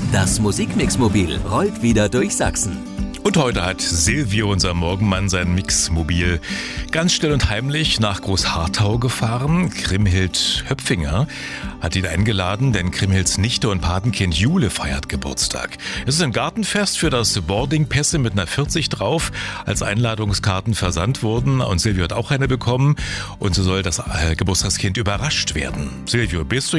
Das Musikmixmobil rollt wieder durch Sachsen. Und heute hat Silvio, unser Morgenmann, sein Mixmobil ganz still und heimlich nach Großharthau gefahren. Kriemhild Höpfinger hat ihn eingeladen, denn Kriemhilds Nichte und Patenkind Jule feiert Geburtstag. Es ist ein Gartenfest, für das Boardingpässe mit einer 40 drauf als Einladungskarten versandt wurden. Und Silvio hat auch eine bekommen. Und so soll das Geburtstagskind überrascht werden. Silvio, bist du